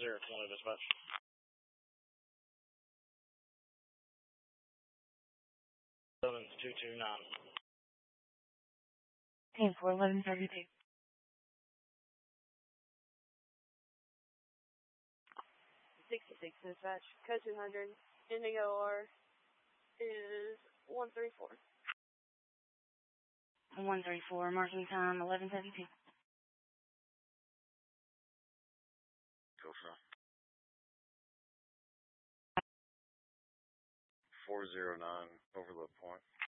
020 dispatch. Seven 229. Team 41132. 66 dispatch, code 200, Indigo R is 134. 134, marking time 11:72. Go for 409, overload point.